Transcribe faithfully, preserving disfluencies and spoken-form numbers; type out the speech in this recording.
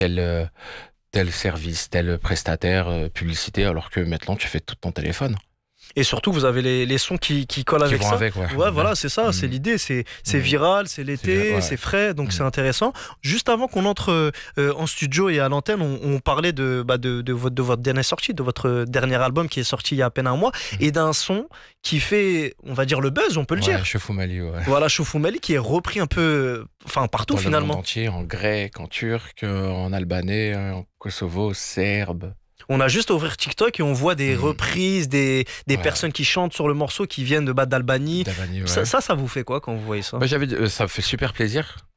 tel, euh, tel service, tel prestataire, euh, publicité, alors que maintenant tu fais tout ton téléphone. Et surtout, vous avez les, les sons qui, qui collent Qui avec vont ça. avec, ouais. Ouais, voilà, c'est ça, Mmh. c'est l'idée. C'est, c'est Mmh. viral, c'est l'été, Ouais. c'est frais, donc Mmh. c'est intéressant. Juste avant qu'on entre euh, en studio et à l'antenne, on, on parlait de, bah, de, de, votre, de votre dernière sortie, de votre dernier album qui est sorti il y a à peine un mois, Mmh. et d'un son qui fait, on va dire, le buzz, on peut le Ouais, dire. Chefou Mali, ouais. Voilà, Choufou Mali qui est repris un peu, enfin partout Dans le monde finalement. entier, en grec, en turc, euh, en albanais, euh, en kosovo, serbe. On a juste à ouvrir TikTok et on voit des Mmh. reprises, des, des Ouais. personnes qui chantent sur le morceau qui viennent de bah, d'Albanie. d'Albanie, ouais. Ça, ça, ça vous fait quoi quand vous voyez ça? Bah, j'avais, euh, ça me fait super plaisir.